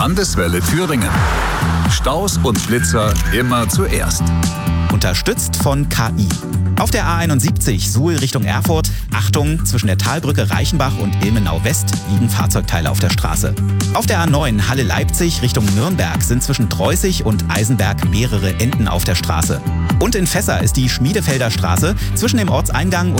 Landeswelle Thüringen. Staus und Blitzer immer zuerst. Unterstützt von KI. Auf der A71 Suhl Richtung Erfurt. Achtung, zwischen der Talbrücke Reichenbach und Ilmenau West liegen Fahrzeugteile auf der Straße. Auf der A9 Halle Leipzig Richtung Nürnberg sind zwischen Dreußig und Eisenberg mehrere Enten auf der Straße. Und in Fässer ist die Schmiedefelder Straße zwischen dem Ortseingang